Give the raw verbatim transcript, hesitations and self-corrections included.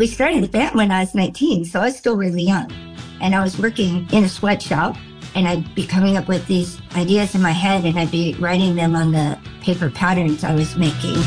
we started the band when I was nineteen, so I was still really young. And I was working in a sweatshop, and I'd be coming up with these ideas in my head, and I'd be writing them on the paper patterns I was making.